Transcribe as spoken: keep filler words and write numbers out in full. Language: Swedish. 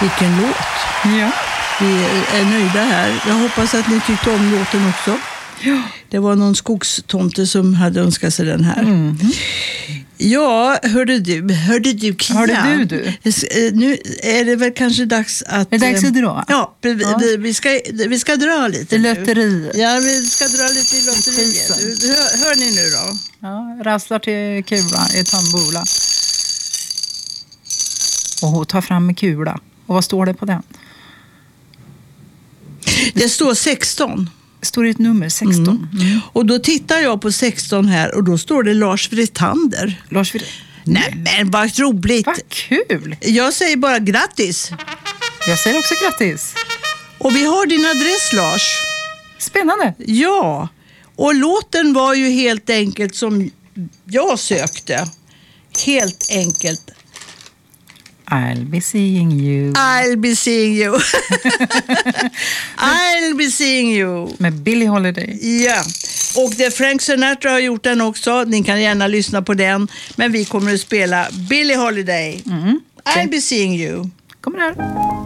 Vilken låt. Ja. Vi är nöjda här. Jag hoppas att ni tyckte om låten också. Ja. Det var någon skogstomte som hade önskat sig den här. Mm. Ja, hörde du, hörde du Kia? Hörde du, du? Nu är det väl kanske dags att... Är det dags att dra? Ja, vi, Ja. vi, vi, ska, vi ska dra lite Det nu. lotteriet. Ja, vi ska dra lite i lotteriet. Tusen. Hör, hör ni nu då? Ja, rasslar till kula i tambula. Och hon tar fram en kula. Och vad står det på den? Det står sexton. Står det ett nummer, sexton. Mm. Mm. Och då tittar jag på sexton här och då står det Lars Vretander. Lars Vir... Nej men vad roligt. Vad kul! Jag säger bara grattis. Jag säger också grattis. Och vi har din adress, Lars. Spännande. Ja, och låten var ju helt enkelt som jag sökte. Helt enkelt. I'll be seeing you. I'll be seeing you. I'll be seeing you. Med Billie Holiday. Ja, och det Frank Sinatra har gjort den också. Ni kan gärna lyssna på den. Men vi kommer att spela Billie Holiday. Mm. I'll be seeing you. Kommer här.